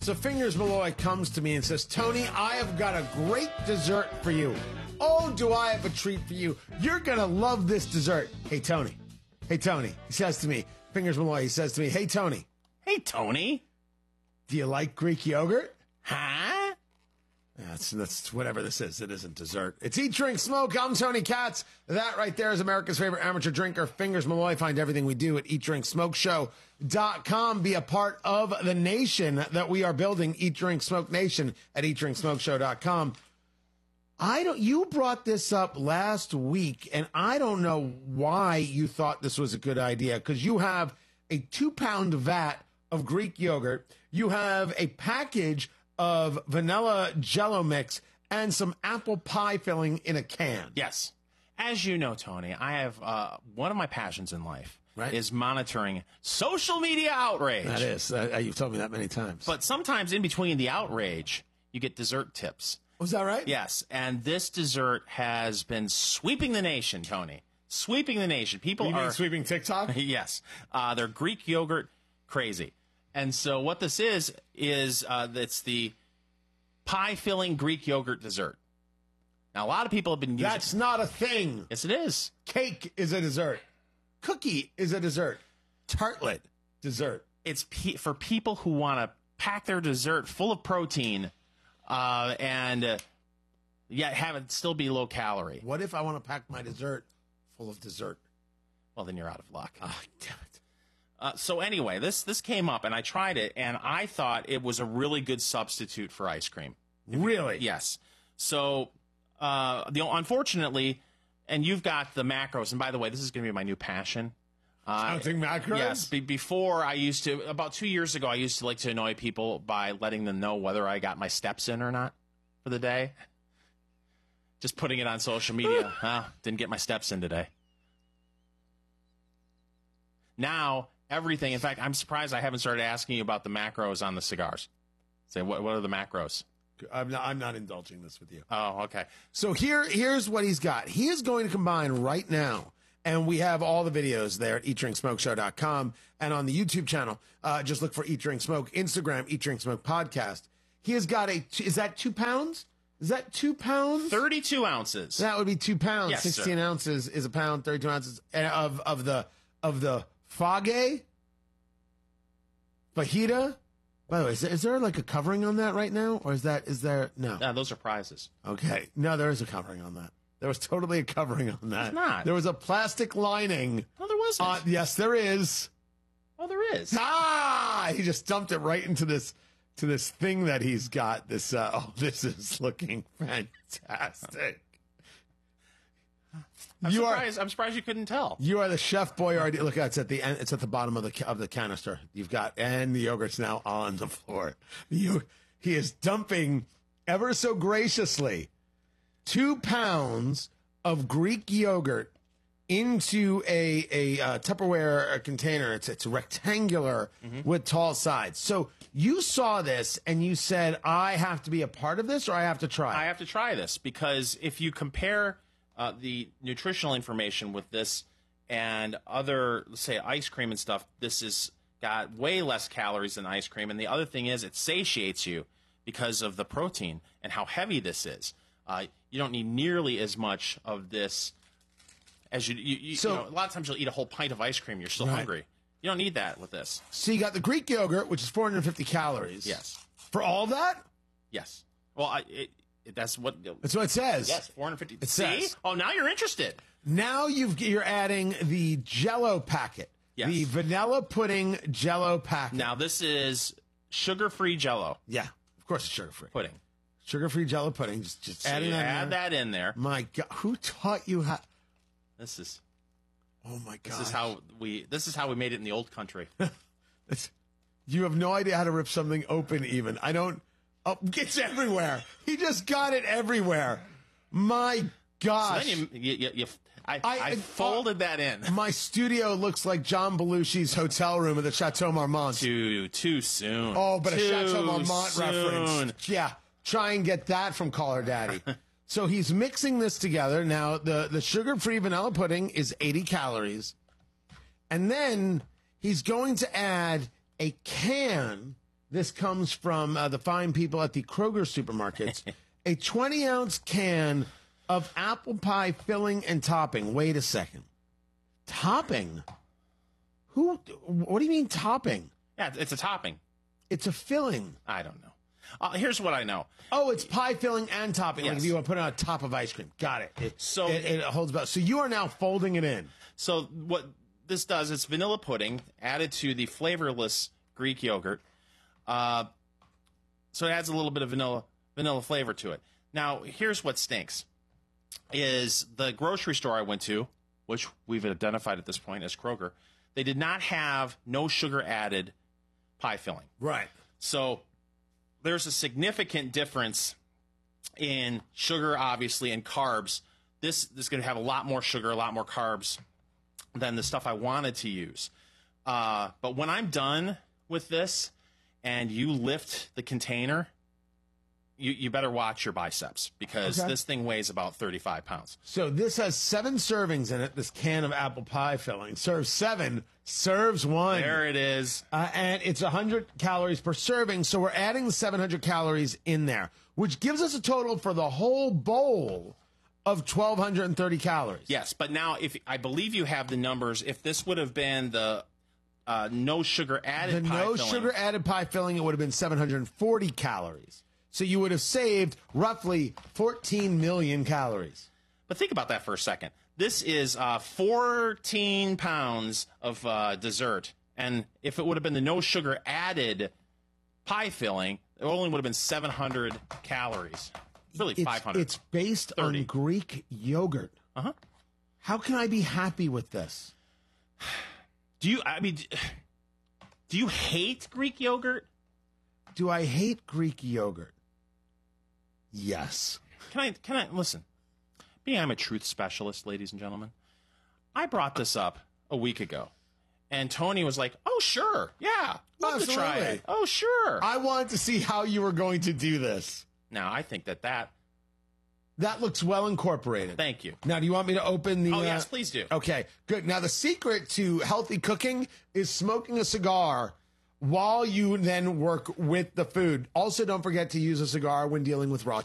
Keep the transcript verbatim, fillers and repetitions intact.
So Fingers Malloy comes to me and says, Tony, I have got a great dessert for you. Oh, do I have a treat for you. You're going to love this dessert. Hey, Tony. Hey, Tony. He says to me, Fingers Malloy, he says to me, hey, Tony. Hey, Tony. Do you like Greek yogurt? Huh? That's, that's whatever this is. It isn't dessert. It's Eat, Drink, Smoke. I'm Tony Katz. That right there is America's favorite amateur drinker, Fingers Malloy. Find everything we do at eat drink smoke show dot com. Be a part of the nation that we are building, Eat, Drink, Smoke Nation at eat drink smoke show dot com. I don't, you brought this up last week, and I don't know why you thought this was a good idea, because you have a two pound vat of Greek yogurt. You have a package of vanilla Jell-O mix and some apple pie filling in a can. Yes. As you know, Tony, I have uh, one of my passions in life right. is monitoring social media outrage. That is. Uh, you've told me that many times. But sometimes in between the outrage, you get dessert tips. Was that right? Yes. And this dessert has been sweeping the nation, Tony. Sweeping the nation. People you are mean sweeping TikTok? Yes. Uh, they're Greek yogurt crazy. And so what this is, is uh, it's the pie-filling Greek yogurt dessert. Now, a lot of people have been using... That's not a thing. Yes, it is. Cake is a dessert. Cookie is a dessert. Tartlet, dessert. It's pe- for people who want to pack their dessert full of protein uh, and uh, yet have it still be low-calorie. What if I want to pack my dessert full of dessert? Well, then you're out of luck. Oh, damn it. Uh, so anyway, this this came up, and I tried it, and I thought it was a really good substitute for ice cream. Really? Yes. So, uh, the unfortunately, and you've got the macros, and by the way, this is going to be my new passion. Uh, Counting macros? Yes. Be- before, I used to, about two years ago, I used to like to annoy people by letting them know whether I got my steps in or not for the day. Just putting it on social media. huh, didn't get my steps in today. Now... Everything. In fact, I'm surprised I haven't started asking you about the macros on the cigars. Say, what, what are the macros? I'm not, I'm not indulging this with you. Oh, okay. So here, here's what he's got. He is going to combine right now, and we have all the videos there at eat drink smoke show dot com and on the YouTube channel. Uh, just look for Eat, Drink, Smoke, Instagram, Eat, Drink, Smoke Podcast. He has got a, is that two pounds? Is that two pounds? thirty-two ounces. That would be two pounds. Yes, sixteen sir. ounces is a pound, thirty-two ounces of, of the, of the, Fage? Fajita? By the way, is there, is there like a covering on that right now? Or is that, is there, no. No, those are prizes. Okay. No, there is a covering on that. There was totally a covering on that. There's not. There was a plastic lining. No, there wasn't. Uh, yes, there is. Oh, there is. Ah! He just dumped it right into this, to this thing that he's got. This, uh, oh, this is looking fantastic. I'm you surprised. are I'm surprised you couldn't tell. you are the Chef Boyardee. Look, it's at the end. It's at the bottom of the ca- of the canister. You've got, and the yogurt's now on the floor. You, he is dumping ever so graciously two pounds of Greek yogurt into a a uh, Tupperware container. It's it's rectangular mm-hmm. with tall sides. So you saw this and you said, "I have to be a part of this, or I have to try." I have to try this because if you compare uh, the nutritional information with this and other, let's say, ice cream and stuff, this has got way less calories than ice cream. And the other thing is, it satiates you because of the protein and how heavy this is. Uh, you don't need nearly as much of this as you. you, you, so, you know, a lot of times you'll eat a whole pint of ice cream. You're still right. hungry. You don't need that with this. So you got the Greek yogurt, which is four hundred fifty calories. Yes. For all that? Yes. Well, I, it, it, that's what. That's what it says. Yes, four hundred fifty. It See? says. Oh, now you're interested. Now you've you're adding the Jell-O packet. Yes. The vanilla pudding Jell-O packet. Now this is sugar-free Jell-O. Yeah, of course it's sugar-free. Pudding. Sugar-free Jell-O pudding. Just, just So adding you that add in there. that in there. My God, who taught you how? This is. Oh my God. This is how we. This is how we made it in the old country. It's, you have no idea how to rip something open. Even I don't. Oh, it's everywhere. He just got it everywhere. My gosh. So then you, you, you, you I, I- I, folded that in. My studio looks like John Belushi's hotel room at the Chateau Marmont. Too too soon. Oh, but too a Chateau Marmont soon. reference. Yeah, try and get that from Caller Daddy. So he's mixing this together. Now, the, the sugar-free vanilla pudding is eighty calories. And then he's going to add a can, This comes from uh, the fine people at the Kroger supermarkets. A twenty ounce can of apple pie filling and topping. Wait a second. Topping? Who? What do you mean topping? Yeah, it's a topping. It's a filling. I don't know. Uh, here's what I know. Oh, it's pie filling and topping. Like Yes. if you want to put it on top of ice cream. Got it. It So- it, it holds about. So you are now folding it in. So what this does, it's vanilla pudding added to the flavorless Greek yogurt. Uh, so it adds a little bit of vanilla vanilla flavor to it. Now, here's what stinks: is the grocery store I went to, which we've identified at this point as Kroger, they did not have no sugar added pie filling. Right. So there's a significant difference in sugar, obviously, and carbs. This, this is going to have a lot more sugar, a lot more carbs than the stuff I wanted to use. Uh, but when I'm done with this and you lift the container, you, you better watch your biceps because Okay. this thing weighs about thirty-five pounds. So this has seven servings in it. This can of apple pie filling serves seven, serves one. There it is. Uh, and it's one hundred calories per serving, so we're adding the seven hundred calories in there, which gives us a total for the whole bowl of one thousand two hundred thirty calories. Yes, but now if I believe you have the numbers, if this would have been the uh, no sugar The added pie no filling, sugar added pie filling, it would have been seven hundred forty calories. So you would have saved roughly fourteen million calories. But think about that for a second. This is uh, fourteen pounds of uh, dessert, and if it would have been the no sugar added pie filling, it only would have been seven hundred calories. Really, It's, five hundred. it's based thirty. on Greek yogurt. Uh huh. How can I be happy with this? Do you? I mean, do you hate Greek yogurt? Do I hate Greek yogurt? Yes. Can I? Can I listen? Being I'm a truth specialist, ladies and gentlemen, I brought this up a week ago, and Tony was like, "Oh, sure, yeah, love to try Absolutely. it. Oh, sure." I wanted to see how you were going to do this. Now I think that that. That looks well incorporated. Thank you. Now, do you want me to open the... Oh uh, yes, please do. Okay, good. Now, the secret to healthy cooking is smoking a cigar while you then work with the food. Also, don't forget to use a cigar when dealing with raw